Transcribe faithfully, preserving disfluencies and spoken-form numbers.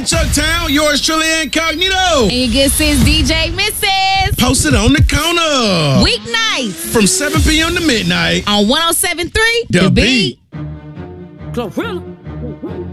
in Chucktown. Yours truly incognito. And your good sis D J Missus Posted on the corner. Weeknights From seven p.m. to midnight. on one oh seven point three The Beat. Glorilla.